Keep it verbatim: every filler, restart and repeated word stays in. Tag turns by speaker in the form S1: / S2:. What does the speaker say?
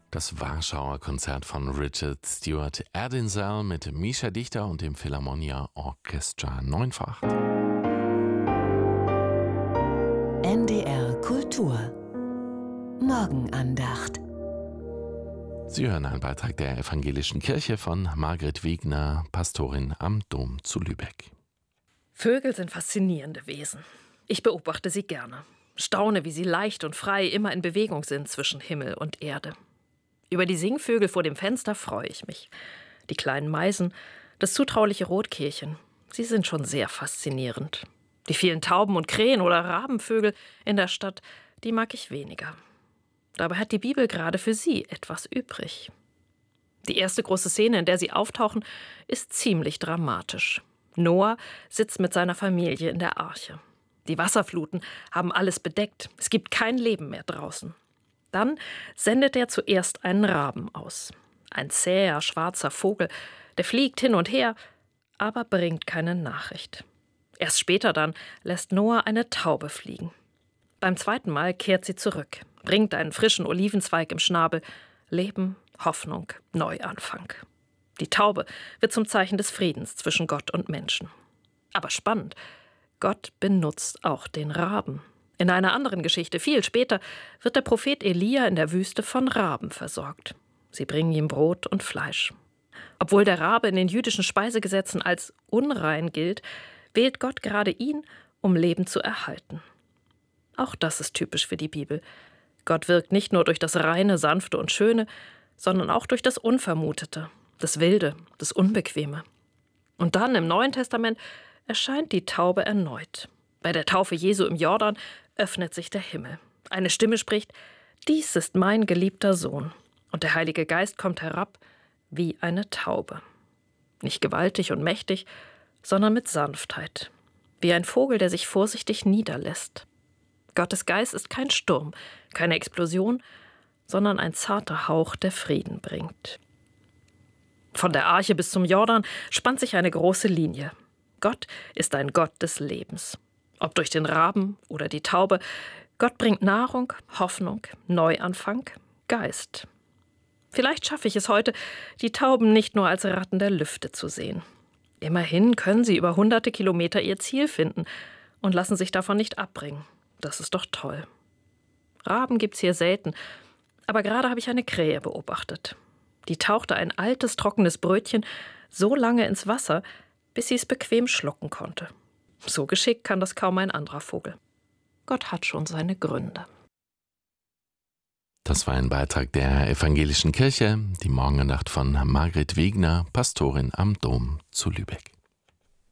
S1: Das Warschauer Konzert von Richard Stewart Erdinsel mit Mischa Dichter und dem Philharmonia Orchestra neunfach.
S2: N D R Kultur Morgenandacht.
S1: Sie hören einen Beitrag der Evangelischen Kirche von Margret Wegner, Pastorin am Dom zu Lübeck.
S3: Vögel sind faszinierende Wesen. Ich beobachte sie gerne. Staune, wie sie leicht und frei immer in Bewegung sind zwischen Himmel und Erde. Über die Singvögel vor dem Fenster freue ich mich. Die kleinen Meisen, das zutrauliche Rotkehlchen, sie sind schon sehr faszinierend. Die vielen Tauben und Krähen oder Rabenvögel in der Stadt, die mag ich weniger. Dabei hat die Bibel gerade für sie etwas übrig. Die erste große Szene, in der sie auftauchen, ist ziemlich dramatisch. Noah sitzt mit seiner Familie in der Arche. Die Wasserfluten haben alles bedeckt. Es gibt kein Leben mehr draußen. Dann sendet er zuerst einen Raben aus. Ein zäher, schwarzer Vogel, der fliegt hin und her, aber bringt keine Nachricht. Erst später dann lässt Noah eine Taube fliegen. Beim zweiten Mal kehrt sie zurück, bringt einen frischen Olivenzweig im Schnabel. Leben, Hoffnung, Neuanfang. Die Taube wird zum Zeichen des Friedens zwischen Gott und Menschen. Aber spannend, Gott benutzt auch den Raben. In einer anderen Geschichte, viel später, wird der Prophet Elia in der Wüste von Raben versorgt. Sie bringen ihm Brot und Fleisch. Obwohl der Rabe in den jüdischen Speisegesetzen als unrein gilt, wählt Gott gerade ihn, um Leben zu erhalten. Auch das ist typisch für die Bibel. Gott wirkt nicht nur durch das Reine, Sanfte und Schöne, sondern auch durch das Unvermutete, das Wilde, das Unbequeme. Und dann im Neuen Testament erscheint die Taube erneut. Bei der Taufe Jesu im Jordan öffnet sich der Himmel. Eine Stimme spricht: Dies ist mein geliebter Sohn. Und der Heilige Geist kommt herab wie eine Taube. Nicht gewaltig und mächtig, sondern mit Sanftheit. Wie ein Vogel, der sich vorsichtig niederlässt. Gottes Geist ist kein Sturm, keine Explosion, sondern ein zarter Hauch, der Frieden bringt. Von der Arche bis zum Jordan spannt sich eine große Linie. Gott ist ein Gott des Lebens. Ob durch den Raben oder die Taube, Gott bringt Nahrung, Hoffnung, Neuanfang, Geist. Vielleicht schaffe ich es heute, die Tauben nicht nur als Ratten der Lüfte zu sehen. Immerhin können sie über hunderte Kilometer ihr Ziel finden und lassen sich davon nicht abbringen. Das ist doch toll. Raben gibt's hier selten, aber gerade habe ich eine Krähe beobachtet. Die tauchte ein altes, trockenes Brötchen so lange ins Wasser, bis sie es bequem schlucken konnte. So geschickt kann das kaum ein anderer Vogel. Gott hat schon seine Gründe.
S1: Das war ein Beitrag der Evangelischen Kirche, die Morgenandacht von Margret Wegner, Pastorin am Dom zu Lübeck.